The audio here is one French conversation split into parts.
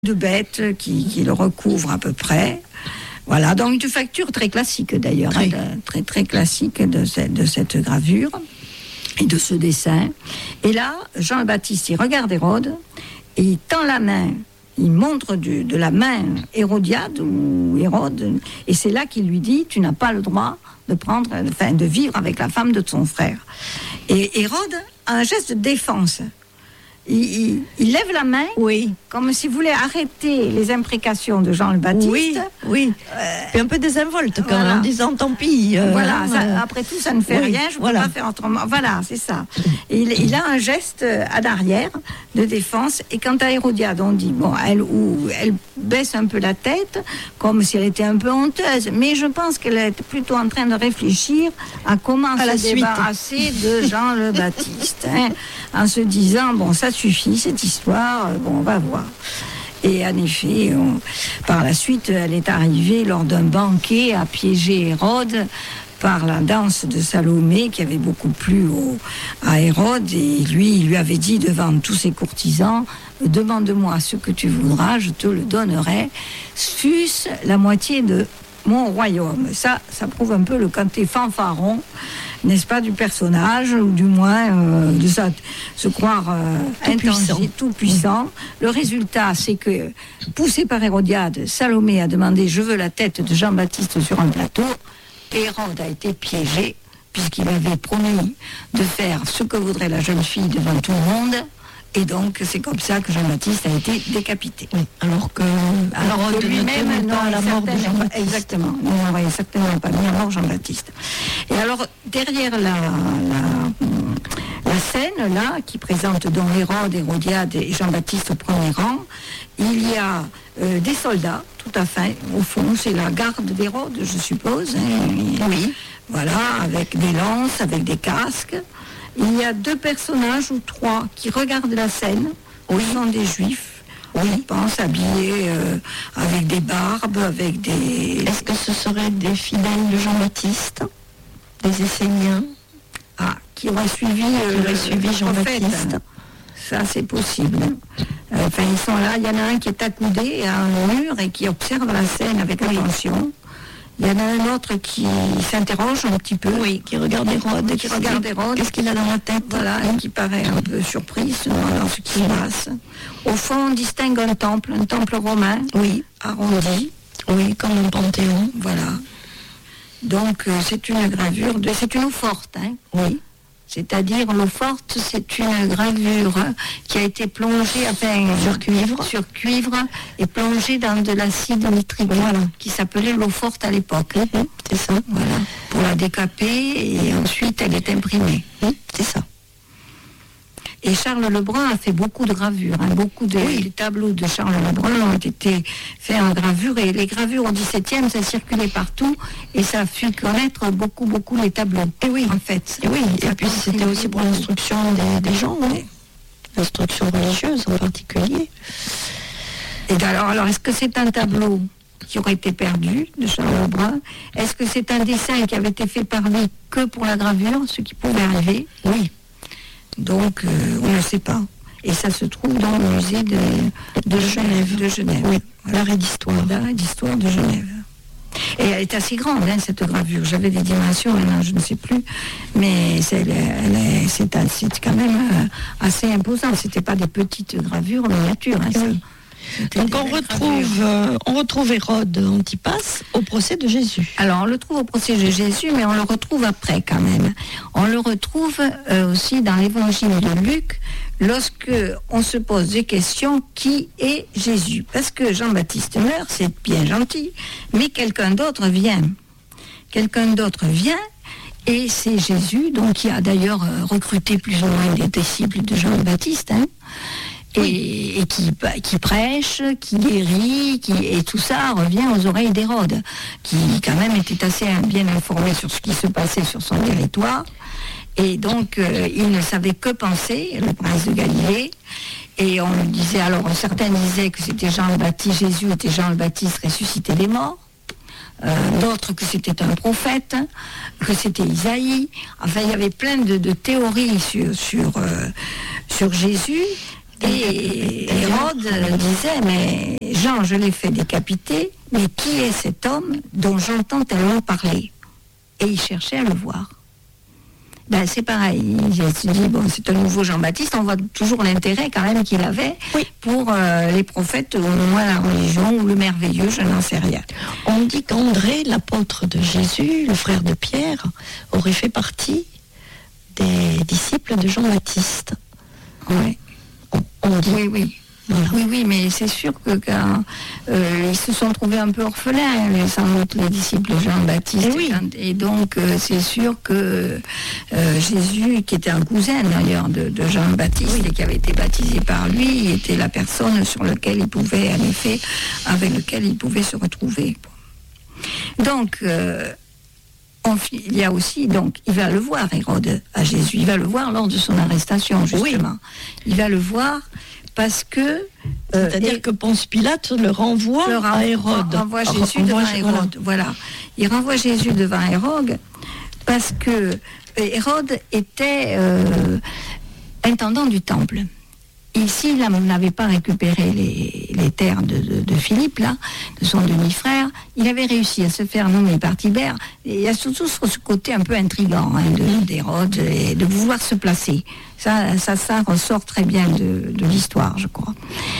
de bêtes qui le recouvrent à peu près. Voilà, donc une facture très classique d'ailleurs, très, très classique de cette gravure et de ce dessin. Et là, Jean le Baptiste, il regarde Hérode et il tend la main, il montre de la main Hérodiade ou Hérode, et c'est là qu'il lui dit: tu n'as pas le droit de vivre avec la femme de ton frère. Et Hérode a un geste de défense. Il lève la main, comme s'il voulait arrêter les imprécations de Jean le Baptiste. Oui. Puis un peu désinvolte quand même, en disant tant pis. Après tout, ça ne fait rien, je ne peux pas faire autrement. Voilà, c'est ça. Et il a un geste en arrière de défense. Et quant à Hérodiade, on dit, elle baisse un peu la tête, comme si elle était un peu honteuse. Mais je pense qu'elle est plutôt en train de réfléchir à comment se débarrasser de Jean le Baptiste. En se disant, ça suffit cette histoire, on va voir. Et en effet, par la suite, elle est arrivée lors d'un banquet à piéger Hérode par la danse de Salomé qui avait beaucoup plu à Hérode, et il lui avait dit devant tous ses courtisans: demande-moi ce que tu voudras, je te le donnerai, fût-ce la moitié de mon royaume. Ça prouve un peu le côté fanfaron, n'est-ce pas, du personnage, ou du moins de se croire tout puissant. Le résultat, c'est que, poussé par Hérodiade, Salomé a demandé: je veux la tête de Jean-Baptiste sur un plateau. Et Hérode a été piégé, puisqu'il avait promis de faire ce que voudrait la jeune fille devant tout le monde. Et donc, c'est comme ça que Jean-Baptiste a été décapité. Oui, alors que lui-même pas à la mort de Jean-Baptiste. Exactement. On n'aurait certainement pas mis à mort Jean-Baptiste. Et alors, derrière la scène, là, qui présente donc Hérode, Hérodiade et Jean-Baptiste au premier rang, il y a des soldats, tout à fait. Au fond, c'est la garde d'Hérode, je suppose. Oui. Voilà, avec des lances, avec des casques. Il y a 2 personnages ou 3 qui regardent la scène. Ce sont des juifs, je pense, habillés avec des barbes, avec des... Est-ce que ce seraient des fidèles de Jean-Baptiste, des Esséniens, qui auraient suivi Jean-Baptiste? Ça, c'est possible. Ils sont là. Il y en a un qui est accoudé à un mur et qui observe la scène avec attention. Il y en a un autre qui s'interroge un petit peu. Oui, qui regarde Hérode. Qu'est-ce qu'il a dans la tête? Voilà, et qui paraît un peu surpris dans ce qui se passe. Au fond, on distingue un temple romain, arrondi. Oui, comme un panthéon. Voilà. Donc, c'est une gravure, c'est une eau forte, Oui. C'est-à-dire, l'eau forte, c'est une gravure qui a été plongée sur cuivre et plongée dans de l'acide nitrique, qui s'appelait l'eau forte à l'époque. C'est ça. Voilà. Pour la décaper, et ensuite elle est imprimée. C'est ça. Et Charles Lebrun a fait beaucoup de gravures. Les tableaux de Charles Lebrun ont été faits en gravure, et les gravures au XVIIe, ça circulait partout, et ça a fait connaître beaucoup les tableaux. En fait. Et puis c'était aussi pour l'instruction des gens, l'instruction religieuse en particulier. Et alors, est-ce que c'est un tableau qui aurait été perdu de Charles Lebrun? Est-ce que c'est un dessin qui avait été fait par lui que pour la gravure, ce qui pouvait arriver? Oui. Donc, on ne sait pas. Et ça se trouve dans le musée de Genève. Oui, l'arrêt d'histoire. L'arrêt d'histoire de Genève. Et elle est assez grande, cette gravure. J'avais des dimensions, maintenant je ne sais plus. Mais c'est quand même assez imposant. C'était pas des petites gravures miniatures. Donc on retrouve Hérode Antipas au procès de Jésus. Alors on le trouve au procès de Jésus, mais on le retrouve après quand même. On le retrouve aussi dans l'évangile de Luc, lorsque on se pose des questions: qui est Jésus? Parce que Jean-Baptiste meurt, c'est bien gentil, mais quelqu'un d'autre vient. Et c'est Jésus, donc qui a d'ailleurs recruté plus ou moins des disciples de Jean-Baptiste, et qui prêche, qui guérit, et tout ça revient aux oreilles d'Hérode, qui quand même était assez bien informé sur ce qui se passait sur son territoire, et donc il ne savait que penser, le prince de Galilée. Et on lui disait, alors certains disaient que c'était Jean le Baptiste, Jésus était Jean le Baptiste ressuscité des morts, d'autres que c'était un prophète, que c'était Isaïe. Enfin, il y avait plein de théories sur Jésus. Et Hérode disait, mais Jean, je l'ai fait décapiter, mais qui est cet homme dont j'entends tellement parler? Et il cherchait à le voir. Ben, c'est pareil, il se dit, bon, c'est un nouveau Jean-Baptiste, on voit toujours l'intérêt quand même qu'il avait pour les prophètes, au moins la religion, ou le merveilleux, je n'en sais rien. On dit qu'André, l'apôtre de Jésus, le frère de Pierre, aurait fait partie des disciples de Jean-Baptiste. Ouais. On dit. Oui. Voilà. Oui, mais c'est sûr que quand ils se sont trouvés un peu orphelins, sans doute les disciples de Jean-Baptiste. Et donc, c'est sûr que Jésus, qui était un cousin d'ailleurs de Jean-Baptiste et qui avait été baptisé par lui, était la personne sur laquelle il pouvait, en effet, avec lequel il pouvait se retrouver. Donc, il y a aussi, donc, il va le voir, Hérode, à Jésus. Il va le voir lors de son arrestation, justement. Il va le voir parce que... C'est-à-dire que Ponce Pilate le renvoie à Hérode. Renvoie Jésus devant Hérode. Voilà. Il renvoie Jésus devant Hérode parce que Hérode était intendant du temple. Ici, il n'avait pas récupéré les terres de Philippe, là, de son demi-frère. Il avait réussi à se faire nommer par Tibère. Et il y a surtout ce côté un peu intrigant d'Hérode et de vouloir se placer. Ça ressort très bien de l'histoire, je crois.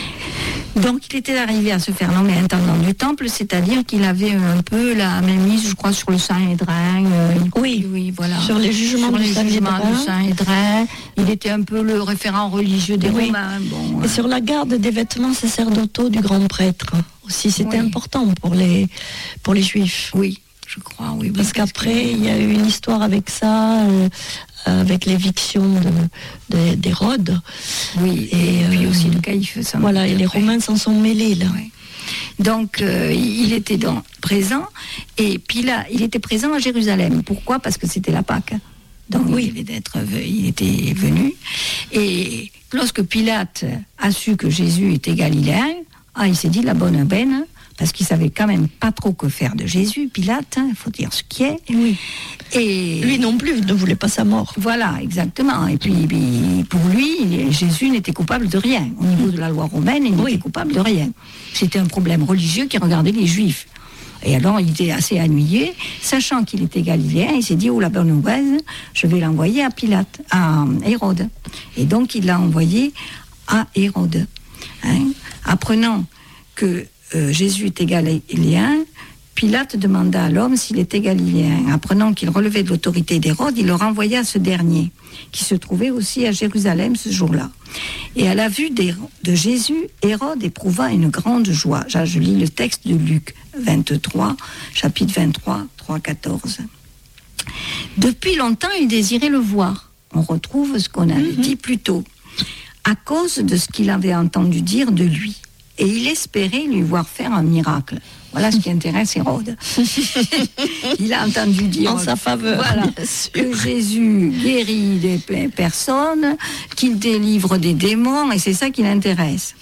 Donc, il était arrivé à se faire nommer intendant du temple, c'est-à-dire qu'il avait un peu la même mise, je crois, sur le Saint-Hédrin. Oui, voilà. Sur les jugements du Saint-Hédrin. Il était un peu le référent religieux des Romains. Bon, et sur la garde des vêtements sacerdotaux du grand prêtre aussi, c'était important pour les Juifs. Oui, je crois, oui. Parce qu'après, il y a eu une histoire avec ça... avec l'éviction d'Hérode. Oui, et puis aussi de Caïphe. Voilà, et les Romains s'en sont mêlés, là. Ouais. Donc, il était présent, et puis là, il était présent à Jérusalem. Pourquoi? Parce que c'était la Pâque. Donc, il était venu. Et lorsque Pilate a su que Jésus était galiléen, il s'est dit la bonne benne, parce qu'il savait quand même pas trop que faire de Jésus, Pilate, il faut dire ce qui est. Oui. Et lui non plus ne voulait pas sa mort. Voilà, exactement. Et puis pour lui, Jésus n'était coupable de rien. Au niveau de la loi romaine, il n'était coupable de rien. C'était un problème religieux qui regardait les Juifs. Et alors, il était assez ennuyé, sachant qu'il était galiléen, il s'est dit, la bonne nouvelle, je vais l'envoyer à Hérode. Et donc, il l'a envoyé à Hérode. Apprenant que Jésus était galiléen, Pilate demanda à l'homme s'il était galiléen. Apprenant qu'il relevait de l'autorité d'Hérode, il le renvoya à ce dernier, qui se trouvait aussi à Jérusalem ce jour-là. Et à la vue de Jésus, Hérode éprouva une grande joie. Je lis le texte de Luc 23, chapitre 23, 3-14. Depuis longtemps, il désirait le voir. On retrouve ce qu'on avait dit plus tôt, à cause de ce qu'il avait entendu dire de lui. Et il espérait lui voir faire un miracle. Voilà ce qui intéresse Hérode. Il a entendu dire en sa faveur, que Jésus guérit des personnes, qu'il délivre des démons, et c'est ça qui l'intéresse.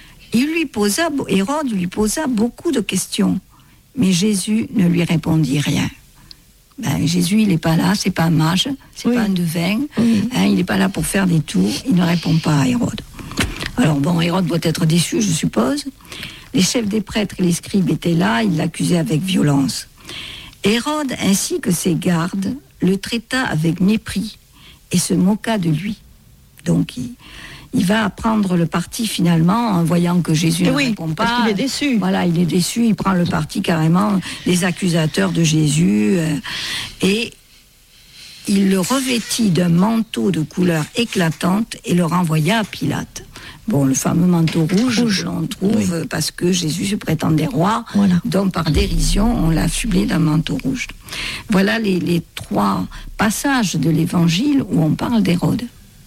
Hérode lui posa beaucoup de questions, mais Jésus ne lui répondit rien. Jésus, il n'est pas là, c'est pas un mage, c'est pas un devin, il n'est pas là pour faire des tours, il ne répond pas à Hérode. Alors Hérode doit être déçu, je suppose. Les chefs des prêtres et les scribes étaient là, ils l'accusaient avec violence. Hérode, ainsi que ses gardes, le traita avec mépris et se moqua de lui. Donc il va prendre le parti finalement en voyant que Jésus ne répond pas. Parce qu'il est déçu. Voilà, il est déçu, il prend le parti carrément des accusateurs de Jésus et il le revêtit d'un manteau de couleur éclatante et le renvoya à Pilate. Le fameux manteau rouge. On trouve parce que Jésus se prétendait roi, donc par dérision, on l'a affublé d'un manteau rouge. Voilà les 3 passages de l'Évangile où on parle d'Hérode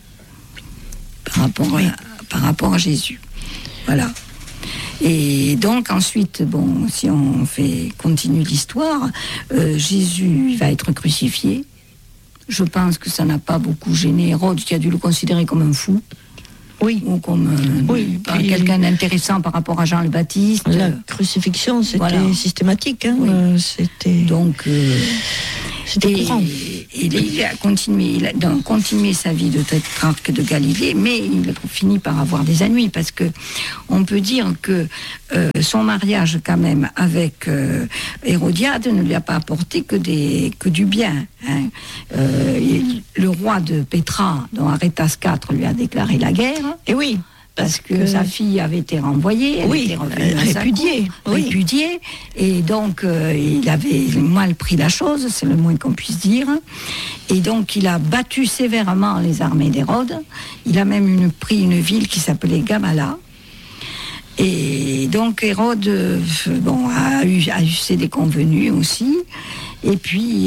par rapport à Jésus. Voilà. Et donc ensuite, si on continue l'histoire, Jésus va être crucifié. Je pense que ça n'a pas beaucoup gêné Hérode, qui a dû le considérer comme un fou. Ou comme quelqu'un d'intéressant par rapport à Jean le Baptiste. La crucifixion, c'était systématique. C'était... Donc, Il a continué sa vie de tétrarque de Galilée, mais il finit par avoir des ennuis, parce que on peut dire que son mariage quand même avec Hérodiade ne lui a pas apporté que du bien. Hein. Le roi de Pétra, dont Arétas IV lui a déclaré la guerre. Et oui. Parce que sa fille avait été renvoyée, répudiée, et donc il avait mal pris la chose, c'est le moins qu'on puisse dire, et donc il a battu sévèrement les armées d'Hérode. Il a même pris une ville qui s'appelait Gamala, et donc Hérode a eu ses déconvenus aussi, et puis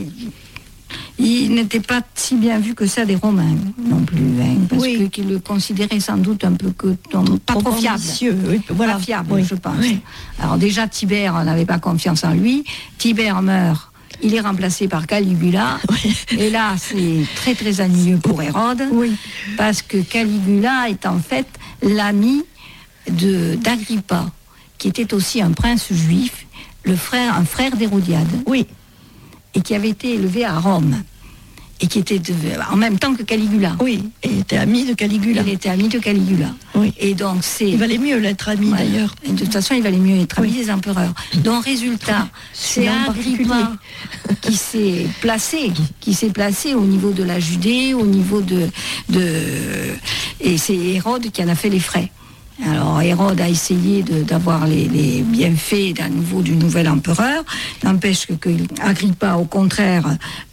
il n'était pas si bien vu que ça des Romains non plus, hein, parce qu'ils le considéraient sans doute un peu pas trop fiable. Voilà. Pas fiable, je pense. Oui. Alors déjà, Tibère n'avait pas confiance en lui. Tibère meurt. Il est remplacé par Caligula. Oui. Et là, c'est très très ennuyeux pour Hérode, parce que Caligula est en fait l'ami d'Agrippa, qui était aussi un prince juif, un frère d'Hérodiade. Oui. Et qui avait été élevé à Rome, et qui était en même temps que Caligula. Oui, et était ami de Caligula. Il était ami de Caligula. Oui. Et donc il valait mieux l'être ami d'ailleurs. Et de toute façon, il valait mieux être ami des empereurs. Donc résultat, c'est Agrippa qui s'est placé au niveau de la Judée, au niveau et c'est Hérode qui en a fait les frais. Alors Hérode a essayé d'avoir les bienfaits d'un nouvel empereur. N'empêche que Agrippa, au contraire,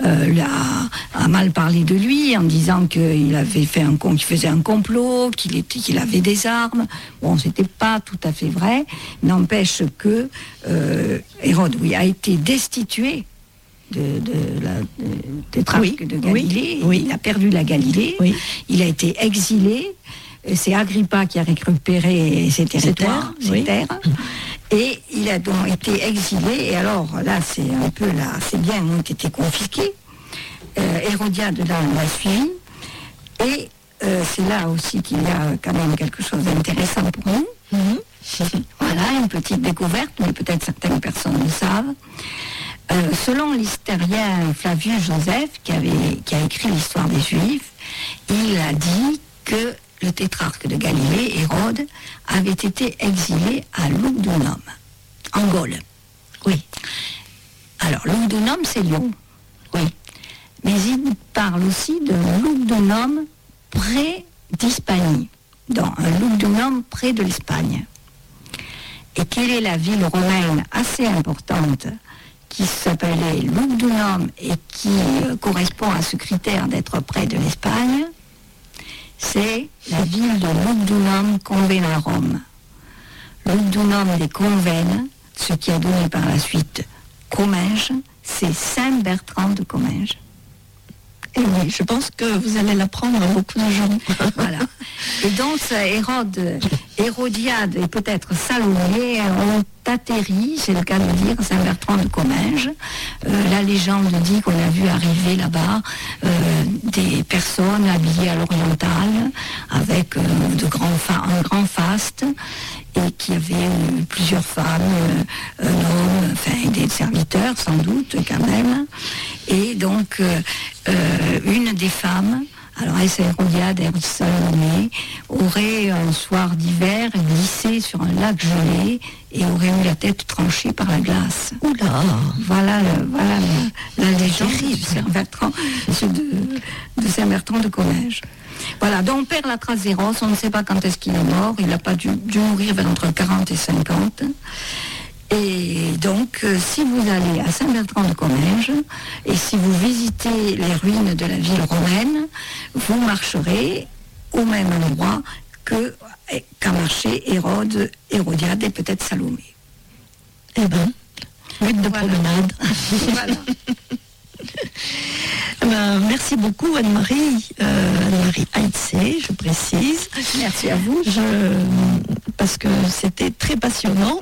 a mal parlé de lui en disant qu'il faisait un complot, qu'il avait des armes. Bon, c'était pas tout à fait vrai. N'empêche que Hérode, a été destitué de la tétrarque de Galilée. Il a perdu la Galilée. Il a été exilé. C'est Agrippa qui a récupéré ses territoires, ses terres, et il a donc été exilé. Et alors là, ses biens ont été confisqués. Hérodiade l'a suivi, et c'est là aussi qu'il y a quand même quelque chose d'intéressant pour nous. Voilà, une petite découverte, mais peut-être certaines personnes le savent. Selon l'hystérien Flavius Joseph, qui a écrit l'histoire des Juifs, il a dit que le tétrarque de Galilée, Hérode, avait été exilé à Lugdunum, en Gaule. Oui. Alors, Lugdunum, c'est Lyon. Oui. Mais il parle aussi de Lugdunum près d'Hispanie, dans un Lugdunum près de l'Espagne. Et quelle est la ville romaine assez importante qui s'appelait Lugdunum et qui correspond à ce critère d'être près de l'Espagne? C'est la ville de Lugdunum Convenarum. Lugdunum des Convennes, ce qui a donné par la suite Comminges, c'est Saint-Bertrand de Comminges. Et oui, je pense que vous allez l'apprendre à beaucoup de gens. Voilà. Et donc, Hérodiade et peut-être Salomé ont atterri, c'est le cas de dire, Saint-Bertrand de Comminges. La légende dit qu'on a vu arriver là-bas des personnes habillées à l'orientale, avec un grand faste, et qui avaient plusieurs femmes, un homme, enfin des serviteurs sans doute quand même. Et donc, une des femmes, alors Hérodiade et Salomé, aurait un soir d'hiver glissé sur un lac gelé et aurait eu la tête tranchée par la glace. Oula. Voilà la légende de Saint-Bertrand de Comminges. Voilà, donc on perd la trace d'Héros, on ne sait pas quand est-ce qu'il est mort, il n'a pas dû mourir vers entre 40 et 50. Et donc, si vous allez à Saint-Bertrand de Comminges, et si vous visitez les ruines de la ville romaine, vous marcherez au même endroit qu'a marché Hérode, Hérodiade et peut-être Salomé. Eh bien, but de promenade. Voilà. Merci beaucoup Anne-Marie Heitze, je précise. Merci à vous. Parce que c'était très passionnant.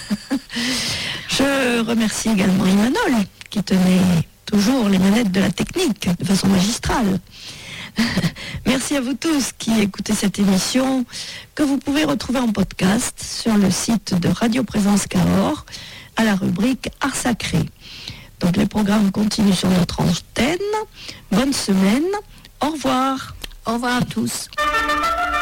Je remercie également Emmanuel qui tenait toujours les manettes de la technique de façon magistrale. Merci à vous tous qui écoutez cette émission que vous pouvez retrouver en podcast sur le site de Radio Présence Cahors à la rubrique Art Sacré. Donc les programmes continuent sur notre antenne. Bonne semaine. Au revoir. Au revoir à tous.